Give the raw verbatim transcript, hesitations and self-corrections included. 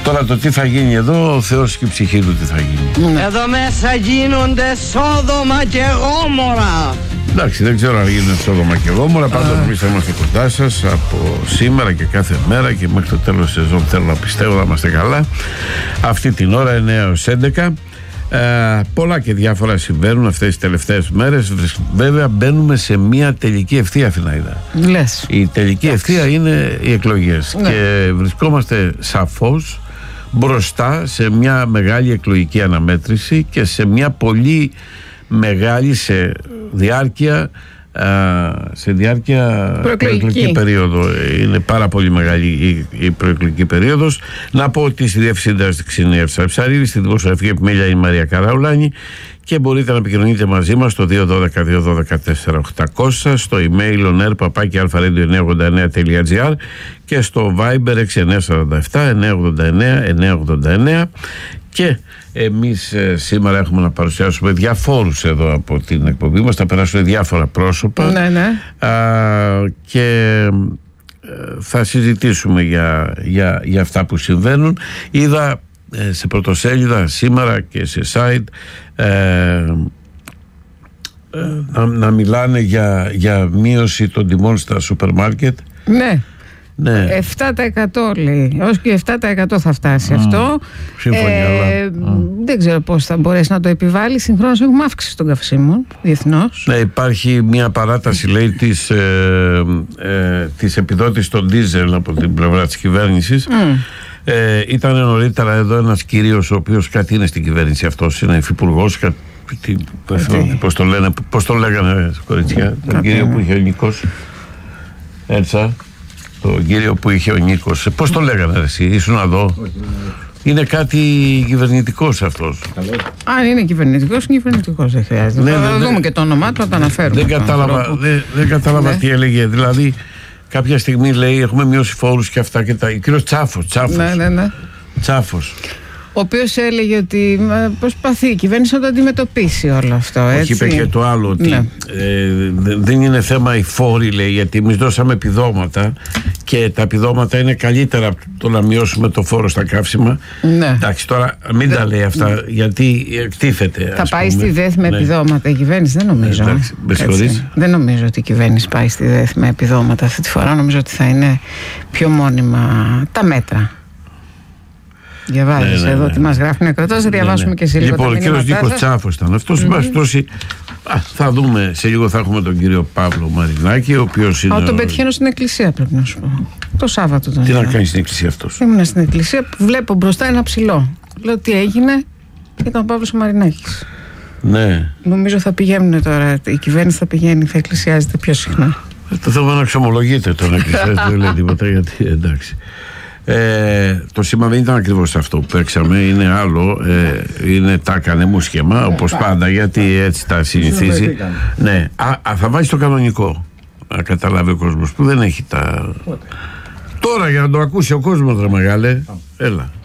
Τώρα το τι θα γίνει εδώ, ο Θεός και η ψυχή του τι θα γίνει. Εδώ μέσα γίνονται Σόδομα και Γόμορα. Εντάξει, δεν ξέρω αν γίνονται Σόδομα και Γόμορα. Πάντως εμείς θα είμαστε κοντά σας από σήμερα και κάθε μέρα και μέχρι το τέλος της σεζόν, θέλω να πιστεύω, να είμαστε καλά. Αυτή την ώρα εννιά έως έντεκα. Ε, πολλά και διάφορα συμβαίνουν αυτές τις τελευταίες μέρες. Βέβαια μπαίνουμε σε μια τελική ευθεία, Αθηναίδα. Λες. Η τελική ευθεία είναι οι εκλογές, ναι. Και βρισκόμαστε σαφώς μπροστά σε μια μεγάλη εκλογική αναμέτρηση και σε μια πολύ μεγάλη σε διάρκεια σε διάρκεια προεκλογική περίοδο. Είναι πάρα πολύ μεγάλη η, η προεκλογική περίοδος. Να πω ότι στη διευθύντρια είναι η Εύσα Ψαρίδη, στη δημοσιογραφική επιμέλεια είναι η Μαρία Καραουλάνη και μπορείτε να επικοινωνείτε μαζί μας στο δύο ένα δύο δύο ένα δύο τέσσερα οκτακόσια, στο email oner παπάκι αλφα-radio εννιακόσια ογδόντα εννέα τελεία τζι άρ και στο Viber έξι εννιά τέσσερα επτά εννιακόσια ογδόντα εννέα εννιακόσια ογδόντα εννέα. Και εμείς ε, σήμερα έχουμε να παρουσιάσουμε διαφόρους εδώ από την εκπομπή μας. Θα περάσουν διάφορα πρόσωπα, ναι, ναι. Α, και ε, θα συζητήσουμε για, για, για αυτά που συμβαίνουν. Είδα ε, σε πρωτοσέλιδα σήμερα και σε site ε, ε, να, να μιλάνε για, για μείωση των τιμών στα σούπερ μάρκετ. Ναι. Ναι. επτά τοις εκατό λέει, ως και επτά τοις εκατό θα φτάσει mm. αυτό. Σύμφωνοι, ε, αλλά mm. δεν ξέρω πώς θα μπορέσει να το επιβάλλει. Συγχρόνως έχουμε αύξηση των καυσίμων διεθνώς. Ναι, υπάρχει μια παράταση, λέει, της, ε, ε, της επιδότησης των ντίζελ από την πλευρά της κυβέρνησης. Mm. Ε, ήταν νωρίτερα εδώ ένας κύριος, ο οποίος κάτι είναι στην κυβέρνηση, αυτός είναι υφυπουργός, κα, πώς το λένε, πώς το λέγανε κοριτσιά, τον κύριο που είχε ο Νίκος, έτσι. Τον κύριο που είχε ο Νίκος. Πώς το λέγανε εσύ, ήσουν εδώ? Είναι κάτι κυβερνητικός αυτός. Αν είναι κυβερνητικός, είναι κυβερνητικός, δεν χρειάζεται. Ναι, θα ναι, δούμε και το όνομά του, θα το αναφέρουμε. Δεν κατάλαβα, δεν, δεν κατάλαβα ναι. τι έλεγε. Δηλαδή, κάποια στιγμή λέει, έχουμε μειώσει φόρους και αυτά και τα. Ο κύριος Τσάφος. Τσάφος. Ναι, ναι, ναι. Τσάφος. Ο οποίος έλεγε ότι προσπαθεί η κυβέρνηση να το αντιμετωπίσει όλο αυτό. Έτσι. Όχι, είπε και το άλλο, ότι ναι. ε, δεν είναι θέμα οι φόροι, λέει, γιατί εμείς δώσαμε επιδόματα και τα επιδόματα είναι καλύτερα από το να μειώσουμε το φόρο στα καύσιμα. Ναι. Εντάξει, τώρα μην Δε... τα λέει αυτά, ναι. γιατί εκτίθεται. Θα πάει πούμε. στη ΔΕΘ με ναι. επιδόματα η κυβέρνηση, δεν νομίζω. Ε, εντάξει, δεν νομίζω ότι η κυβέρνηση πάει στη ΔΕΘ με επιδόματα αυτή τη φορά. Νομίζω ότι θα είναι πιο μόνιμα τα μέτρα. Διαβάζεις ναι, ναι, εδώ ναι. τι μας γράφουν νεκροτός, θα διαβάσουμε ναι, ναι. και σε λίγο. Λοιπόν, ο κύριος Νίκος Τσάφος ήταν αυτός. Mm-hmm. Α, θα δούμε, σε λίγο θα έχουμε τον κύριο Παύλο Μαρινάκη, ο οποίος είναι. Α, τον πετυχαίνω στην εκκλησία, πρέπει να σου πω. Το Σάββατο τον. Τι να κάνει στην εκκλησία αυτός? Ήμουν στην εκκλησία, βλέπω μπροστά ένα ψηλό. Λέω τι έγινε, ήταν ο Παύλος Μαρινάκης. Ναι. Νομίζω θα πηγαίνουν τώρα, η κυβέρνηση θα πηγαίνει, θα εκκλησιάζεται πιο συχνά. Ε, το θέμα να εξομολογείται τον εκκλησιάζεται, δεν λέει τίποτα, γιατί εντάξει. Ε, το σήμα δεν ήταν ακριβώς αυτό που παίξαμε, είναι άλλο, ε, είναι τα έκανε μου σχήμα, ε, όπως πάντα, γιατί έτσι τα συνηθίζει. Ναι, α, α, θα βάζει το κανονικό, να καταλάβει ο κόσμος που δεν έχει τα. Πότε? Τώρα για να το ακούσει ο κόσμος, ρε μεγάλε, έλα.